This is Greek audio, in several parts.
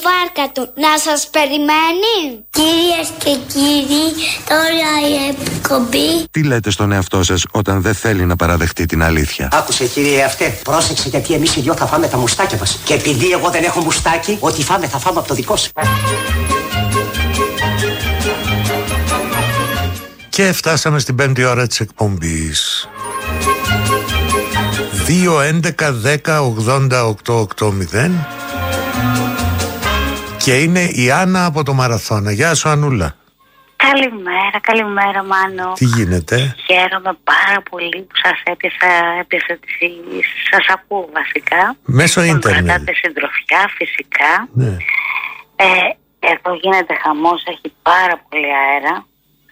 Βάρκα του να σας περιμένει. Κυρίες και κύριοι, τώρα η εκπομπή. Τι λέτε στον εαυτό σας όταν δεν θέλει να παραδεχτεί την αλήθεια? Άκουσε κύριε αυτέ, πρόσεξε γιατί εμείς οι δυο θα φάμε τα μουστάκια μας. Και επειδή εγώ δεν έχω μουστάκι, ό,τι φάμε θα φάμε από το δικό σου. Και φτάσαμε στην 5η ώρα της εκπομπής. 2-11-10-80-880. Και είναι η Άννα από το Μαραθώνα. Γεια σου Ανούλα. Καλημέρα Μάνο. Τι γίνεται? Χαίρομαι πάρα πολύ που σας έπιασα σας ακούω βασικά. Μέσω ίντερνετ. Κρατάτε συντροφιά φυσικά. Ναι. Εδώ γίνεται χαμός, έχει πάρα πολύ αέρα.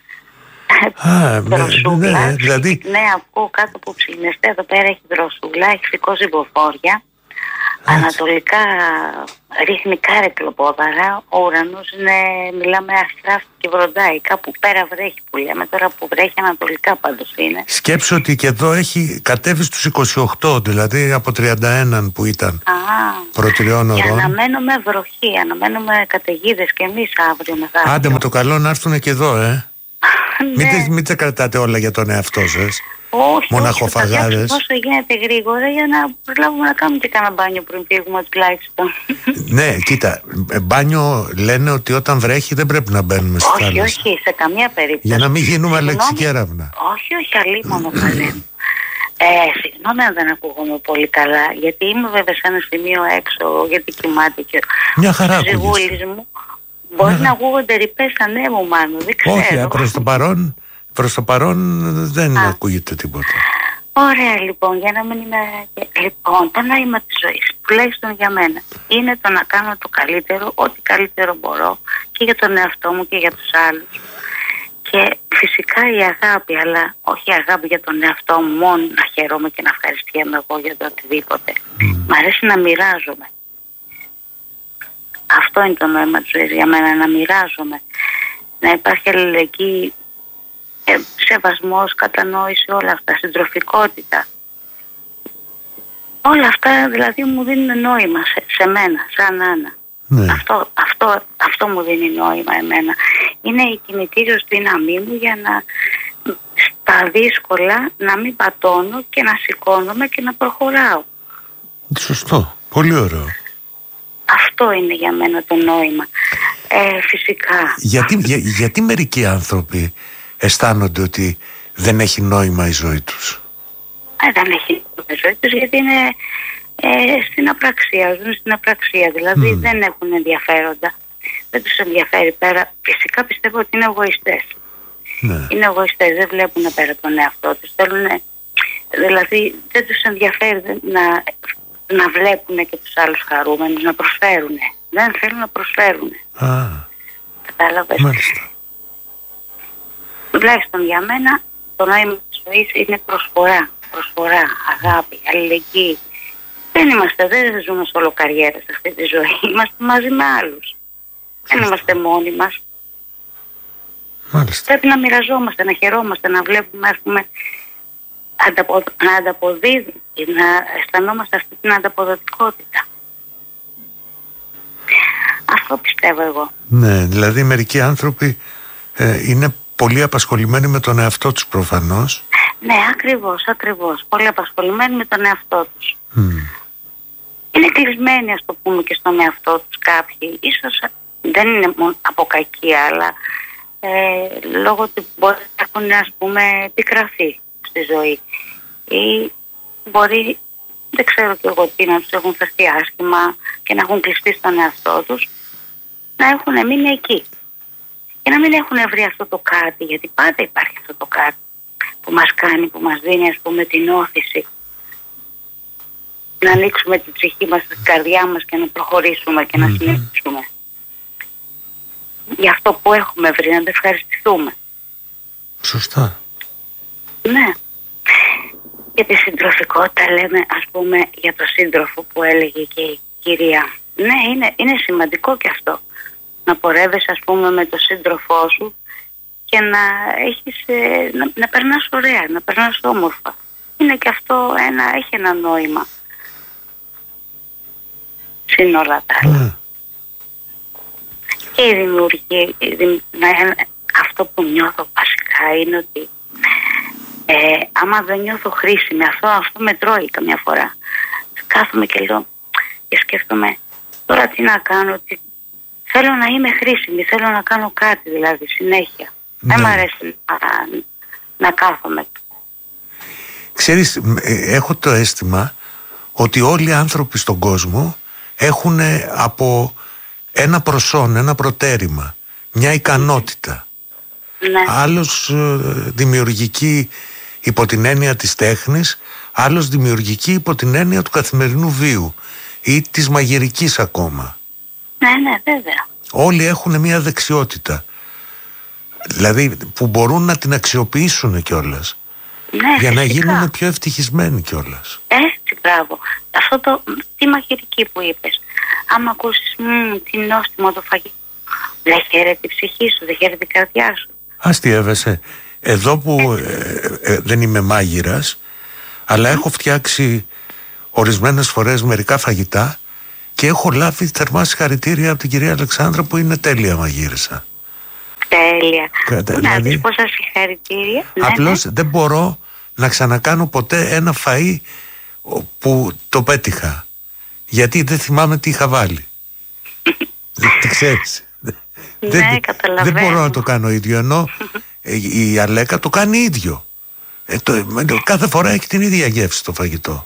Ναι, δηλαδή... Ναι, ακούω κάτω από ψινεστέ, εδώ πέρα έχει δροσούλα, έχει σηκώσει υποφόρια. Ανατολικά ρίχνει κάρεκλοπόδαρα, ο ουρανός είναι, μιλάμε αστράφτη και βροντάει, κάπου πέρα βρέχει που λέμε, τώρα που βρέχει ανατολικά πάντως είναι. Σκέψου ότι και εδώ έχει κατέβει στους 28, δηλαδή από 31 που ήταν προτριών ωρών. Και αναμένουμε βροχή, αναμένουμε καταιγίδες και εμείς αύριο μεθαύριο. Άντε με το καλό να έρθουν και εδώ, Ναι. Μην τα κρατάτε όλα για τον εαυτό σας. Όχι, μοναχοφαγάδες. Όσο γίνεται γρήγορα για να προλάβουμε να κάνουμε και κανένα μπάνιο πριν φύγουμε τουλάχιστον. Ναι, κοίτα, μπάνιο λένε ότι όταν βρέχει δεν πρέπει να μπαίνουμε στη θάλασσα. Όχι, σε καμία περίπτωση. Για να μην γίνουμε λεξικέραυνα. Όχι, αλίμονο καλέ. Συγγνώμη αν δεν ακούγομαι πολύ καλά, γιατί είμαι βέβαια σε ένα σημείο έξω, γιατί κοιμάται και ο ζυγούλης μου. Μπορεί να ακούγονται ρηπές ανέμου, Μάνο, δεν ξέρω. Όχι, προς το παρόν δεν ακούγεται τίποτα. Ωραία, λοιπόν, για να μην είμαι... Λοιπόν, το νόημα της ζωής, τουλάχιστον για μένα, είναι το να κάνω το καλύτερο, ό,τι καλύτερο μπορώ, και για τον εαυτό μου και για τους άλλους. Και φυσικά η αγάπη, αλλά όχι η αγάπη για τον εαυτό μου, μόνο να χαίρομαι και να ευχαριστιέμαι εγώ για το οτιδήποτε. Μ' αρέσει να μοιράζομαι. Αυτό είναι το νόημα της ζωής για μένα, να μοιράζομαι. Να υπάρχει αλληλεγγύη, σεβασμός, κατανόηση, όλα αυτά, συντροφικότητα. Όλα αυτά δηλαδή μου δίνουν νόημα σε μένα, σαν Άννα. Ναι. Αυτό μου δίνει νόημα εμένα. Είναι η κινητήριος δύναμή μου για να στα δύσκολα να μην πατώνω και να σηκώνομαι και να προχωράω. Σωστό, πολύ ωραίο. Αυτό είναι για μένα το νόημα. Φυσικά. Γιατί μερικοί άνθρωποι αισθάνονται ότι δεν έχει νόημα η ζωή τους? Δεν έχει νόημα η ζωή τους γιατί είναι στην απραξία, ζουν στην απραξία. Δηλαδή δεν έχουν ενδιαφέροντα. Δεν τους ενδιαφέρει πέρα. Φυσικά πιστεύω ότι είναι εγωιστές. Ναι. Είναι εγωιστές, δεν βλέπουν πέρα τον εαυτό τους. Δηλαδή δεν τους ενδιαφέρει να βλέπουν και τους άλλους χαρούμενους, να προσφέρουν. Δεν θέλουν να προσφέρουν. Κατάλαβες? Μάλιστα. Τουλάχιστον για μένα το νόημα της ζωής είναι προσφορά. Προσφορά, αγάπη, αλληλεγγύη. Δεν ζούμε σolo καριέρα σε αυτή τη ζωή. Είμαστε μαζί με άλλους. Δεν είμαστε μόνοι μας. Μάλιστα. Πρέπει να μοιραζόμαστε, να χαιρόμαστε, να βλέπουμε, ας πούμε, να ανταποδίδουμε, να αισθανόμαστε αυτή την ανταποδοτικότητα. Αυτό πιστεύω εγώ. Ναι, δηλαδή μερικοί άνθρωποι είναι πολύ απασχολημένοι με τον εαυτό τους προφανώς. Ναι, ακριβώς. Πολύ απασχολημένοι με τον εαυτό τους. Είναι κλεισμένοι, ας το πούμε, και στον εαυτό τους κάποιοι. Ίσως δεν είναι μόνο από κακία, αλλά λόγω ότι μπορεί να έχουν, ας πούμε, επικραφεί στη ζωή. Ή μπορεί, δεν ξέρω κι εγώ τι, να τους έχουν φερθεί άσχημα και να έχουν κλειστεί στον εαυτό τους, να έχουν μείνει εκεί. Και να μην έχουν βρει αυτό το κάτι, γιατί πάντα υπάρχει αυτό το κάτι που μας κάνει, που μας δίνει, ας πούμε, την όθηση να ανοίξουμε την ψυχή μας, την καρδιά μας και να προχωρήσουμε και να συνεχίσουμε. Για αυτό που έχουμε βρει, να το ευχαριστηθούμε. Σωστά. Ναι. Για τη συντροφικότητα λέμε, ας πούμε, για το σύντροφο που έλεγε και η κυρία. Ναι, είναι σημαντικό και αυτό. Να πορεύεσαι, ας πούμε, με το σύντροφό σου και να έχεις, να περνάς ωραία, να περνάς όμορφα. Είναι και αυτό έχει ένα νόημα. Συν όλα τα άλλα. και η δημιουργική. Αυτό που νιώθω βασικά είναι ότι άμα δεν νιώθω χρήσιμη, αυτό με τρώει καμιά φορά. Κάθομαι και λέω και σκέφτομαι τώρα τι να κάνω, ότι θέλω να είμαι χρήσιμη, θέλω να κάνω κάτι δηλαδή συνέχεια. Ναι. Δεν μ' αρέσει να κάθομαι. Ξέρεις, έχω το αίσθημα ότι όλοι οι άνθρωποι στον κόσμο έχουν από ένα προσόν, ένα προτέρημα, μια ικανότητα. Ναι. Άλλος δημιουργική υπό την έννοια της τέχνης, άλλος δημιουργική υπό την έννοια του καθημερινού βίου ή της μαγειρικής ακόμα. Ναι, βέβαια. Όλοι έχουν μια δεξιότητα, δηλαδή που μπορούν να την αξιοποιήσουν κιόλας, Ναι, για να φυσικά. γίνουν πιο ευτυχισμένοι κιόλας. Έτσι, μπράβο. Αυτό τη μαγειρική που είπες. Άμα ακούσεις τι νόστιμο το φαγητό, δεν χαίρεται η ψυχή σου, δεν χαίρεται η καρδιά σου. Αστιεύεσαι. Εδώ που δεν είμαι μάγειρας, αλλά έχω φτιάξει ορισμένες φορές μερικά φαγητά και έχω λάβει θερμά συγχαρητήρια από την κυρία Αλεξάνδρα, που είναι τέλεια μαγείρισα. Τέλεια. Δηλαδή, Να δεις πόσα συγχαρητήρια. απλώς δεν μπορώ να ξανακάνω ποτέ ένα φαΐ που το πέτυχα, γιατί δεν θυμάμαι τι είχα βάλει. Τι ξέρεις. Ναι, καταλαβαίνω. Δεν μπορώ να το κάνω ίδιο, ενώ η Αλέκα το κάνει ίδιο. Κάθε φορά έχει την ίδια γεύση το φαγητό.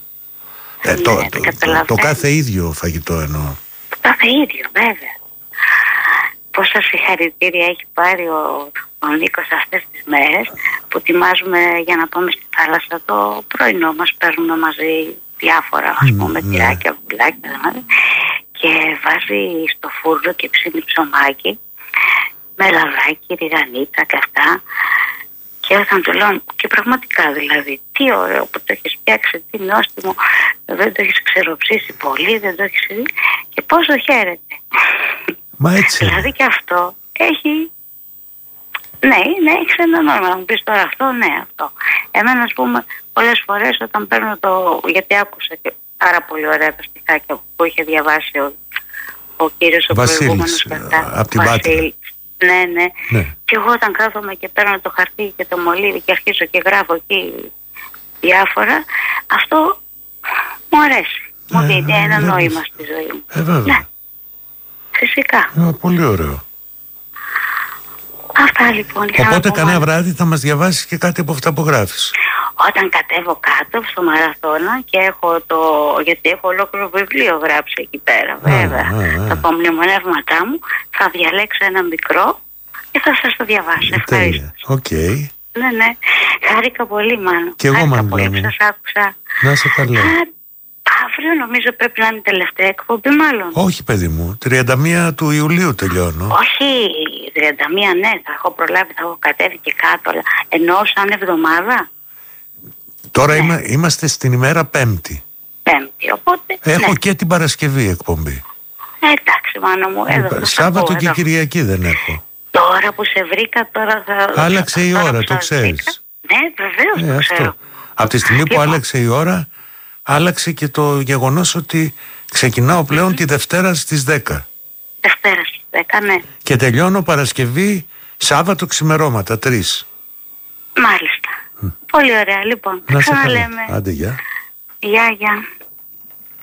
Το κάθε ίδιο φαγητό εννοώ. Το κάθε ίδιο, βέβαια. Πόσα συγχαρητήρια έχει πάρει ο Νίκος αυτές τις μέρες που ετοιμάζουμε για να πάμε στη θάλασσα το πρωινό μας. Παίρνουμε μαζί διάφορα, ας πούμε, τυράκια, βουλάκια, και βάζει στο φούρνο και ψήνει ψωμάκι με λαδάκι, ριγανίτσα και αυτά. Και όταν του λέω, και πραγματικά δηλαδή, τι ωραίο που το έχεις φτιάξει, τι νόστιμο, δεν το έχεις ξεροψήσει πολύ, δεν το έχεις δει, και πόσο χαίρεται. Μα έτσι. Δηλαδή και αυτό έχει, ναι, έχει ένα νόημα. Να μου πεις τώρα αυτό, ναι, αυτό. Εμένα, ας πούμε, πολλές φορές όταν παίρνω γιατί άκουσα και πάρα πολύ ωραία τα στιχάκια που είχε διαβάσει ο κύριος ο προηγούμενος από την Πάτρα. Ναι. Και εγώ όταν κάθομαι και παίρνω το χαρτί και το μολύβι και αρχίζω και γράφω εκεί διάφορα, αυτό μου αρέσει. Μου δίνει ένα νόημα στη ζωή μου. Βέβαια. Ναι, φυσικά. Πολύ ωραίο. Αυτά λοιπόν. Οπότε κανένα βράδυ θα μας διαβάσεις και κάτι από αυτά που γράφεις. Όταν κατέβω κάτω στο Μαραθώνα και γιατί έχω ολόκληρο βιβλίο γράψει εκεί πέρα, βέβαια, τα απομνημονεύματά μου, θα διαλέξω ένα μικρό και θα σας το διαβάσω. Ευχαριστώ. Okay. Ναι. Χάρηκα πολύ, Μάνο. Και εγώ, Μάνο. Πολύ που σας άκουσα. Να είσαι καλά. Αύριο νομίζω πρέπει να είναι η τελευταία εκπομπή, μάλλον. Όχι, παιδί μου. 31 του Ιουλίου τελειώνω. Όχι, 31, ναι, θα έχω προλάβει, θα έχω κατέβει και κάτω, αλλά εννοώ σαν εβδομάδα. Τώρα είμαστε στην ημέρα Πέμπτη. Οπότε. Έχω και την Παρασκευή εκπομπή. Εντάξει, Μάνο μου, εδώ. Σάββατο και Κυριακή δεν έχω. Τώρα που σε βρήκα, τώρα θα. Άλλαξε η ώρα, το ξέρεις. Ναι, βεβαίως το ξέρω. Από τη στιγμή που άλλαξε η ώρα, άλλαξε και το γεγονός ότι ξεκινάω πλέον τη Δευτέρα στις 10. Δευτέρα στις 10, ναι. Και τελειώνω Παρασκευή, Σάββατο ξημερώματα, 3. Μάλιστα. Πολύ ωραία, λοιπόν. Να σε ξαναλέμε. Άντε, γεια. Γεια.